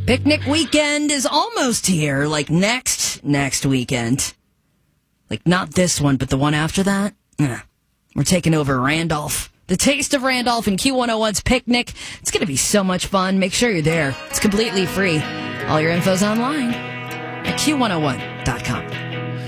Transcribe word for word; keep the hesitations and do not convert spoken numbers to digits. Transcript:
Picnic weekend is almost here, like next, next weekend. Like not this one, but the one after that. Yeah. We're taking over Randolph. The Taste of Randolph and Q one oh one's Picnic. It's going to be so much fun. Make sure you're there. It's completely free. All your info's online at Q one oh one dot com.